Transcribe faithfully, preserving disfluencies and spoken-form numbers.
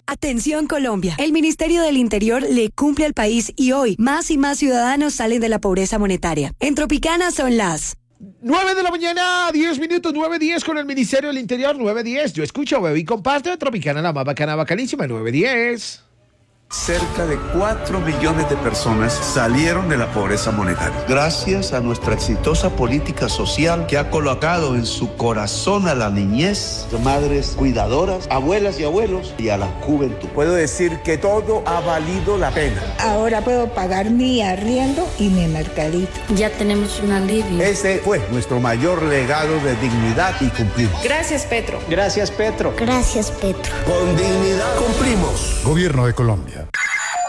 Atención Colombia, el Ministerio del Interior le cumple al país y hoy más y más ciudadanos salen de la pobreza monetaria. En Tropicana son las nueve de la mañana, diez minutos, nueve diez con el Ministerio del Interior, nueve diez. Yo escucho, bebé y comparto de Tropicana, la más bacana, bacanísima, nueve diez. Cerca de cuatro millones de personas salieron de la pobreza monetaria. Gracias a nuestra exitosa política social que ha colocado en su corazón a la niñez, madres cuidadoras, abuelas y abuelos y a la juventud. Puedo decir que todo ha valido la pena. Ahora puedo pagar mi arriendo y mi mercadito. Ya tenemos un alivio. Ese fue nuestro mayor legado de dignidad y cumplimos. Gracias, Petro. Gracias, Petro. Gracias, Petro. Con dignidad cumplimos. Gobierno de Colombia.